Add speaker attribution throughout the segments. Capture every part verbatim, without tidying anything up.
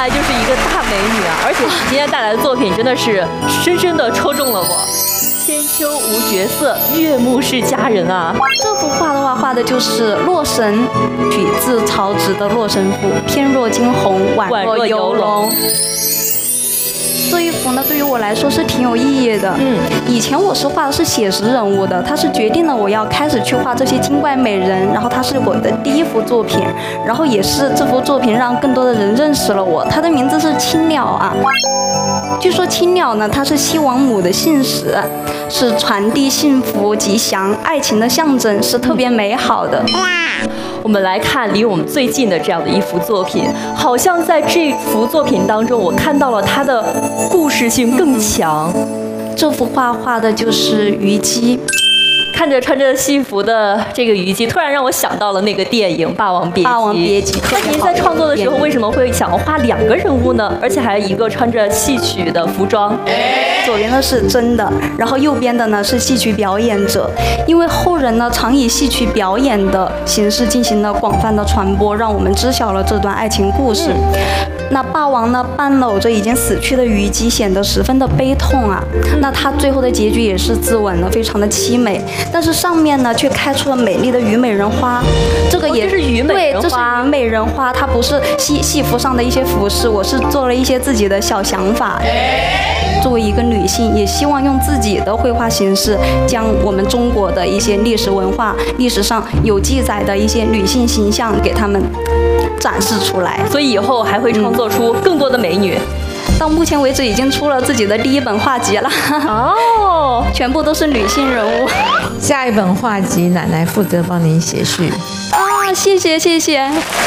Speaker 1: 来就是一个大美女啊！而且你今天带来的作品真的是深深的戳中了我。千秋无绝色，悦目是佳人啊！
Speaker 2: 这幅画的话，画的就是洛神，取自曹植的《洛神赋》，翩若惊鸿，宛若游龙。这一幅呢，对于我来说是挺有意义的。嗯，以前我是画的是写实人物的，它是决定了我要开始去画这些精怪美人，然后它是我的第一幅作品，然后也是这幅作品让更多的人认识了我。它的名字是青鸟啊。据说青鸟呢，它是西王母的信使，是传递幸福、吉祥、爱情的象征，是特别美好的。
Speaker 1: 我们来看离我们最近的这样的一幅作品，好像在这幅作品当中，我看到了它的故事性更强。
Speaker 2: 这幅画画的就是虞姬。
Speaker 1: 看着穿着戏服的这个虞姬，突然让我想到了那个电影《霸王别姬》。
Speaker 2: 霸王别姬。
Speaker 1: 那您在创作的时候，为什么会想要画两个人物呢？而且还有一个穿着戏曲的服装。
Speaker 2: 左边的是真的，然后右边的呢是戏曲表演者。因为后人呢常以戏曲表演的形式进行了广泛的传播，让我们知晓了这段爱情故事。嗯、那霸王呢半搂着已经死去的虞姬，显得十分的悲痛啊。嗯、那他最后的结局也是自刎了，非常的凄美。但是上面呢却开出了美丽的虞美人花，这个也、
Speaker 1: 哦、这是虞美人花。
Speaker 2: 对，这是虞美人花，它不是戏戏服上的一些服饰，我是做了一些自己的小想法。作为一个女性，也希望用自己的绘画形式，将我们中国的一些历史文化、历史上有记载的一些女性形象给他们展示出来。
Speaker 1: 所以以后还会创作出更多的美女。嗯，
Speaker 2: 到目前为止已经出了自己的第一本画集了
Speaker 1: 哦，
Speaker 2: 全部都是女性人物。
Speaker 3: 下一本画集奶奶负责帮您写序
Speaker 2: 啊，谢谢谢谢。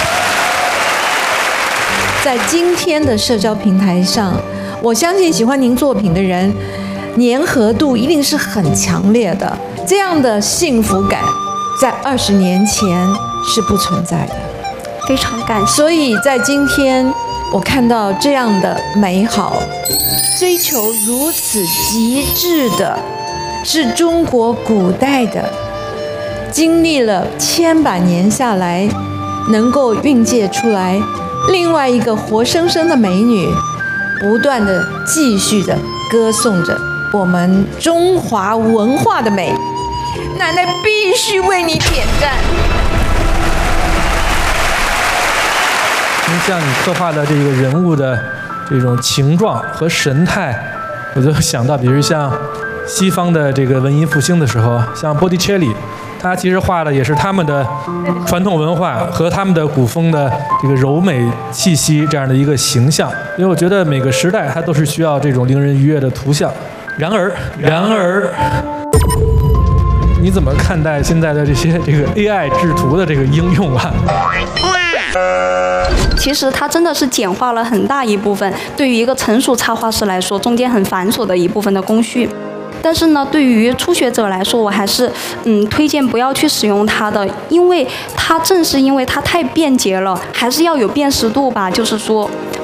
Speaker 3: 在今天的社交平台上，我相信喜欢您作品的人粘合度一定是很强烈的，这样的幸福感在二十年前是不存在的。
Speaker 2: 非常感谢。
Speaker 3: 所以在今天我看到这样的美好，追求如此极致的，是中国古代的，经历了千百年下来，能够蕴藉出来另外一个活生生的美女，不断的继续的歌颂着我们中华文化的美。奶奶必须为你点赞。
Speaker 4: 像你刻画的这个人物的这种情状和神态，我就想到，比如像西方的这个文艺复兴的时候，像波提切利，他其实画的也是他们的传统文化和他们的古风的这个柔美气息这样的一个形象。因为我觉得每个时代它都是需要这种令人愉悦的图像。然而，然而，你怎么看待现在的这些这个 A I 制图的这个应用啊？
Speaker 2: 其实它真的是简化了很大一部分，对于一个成熟插画师来说，中间很繁琐的一部分的工序。但是呢，对于初学者来说，我还是嗯推荐不要去使用它的，因为它正是因为它太便捷了，还是要有辨识度吧。就是说，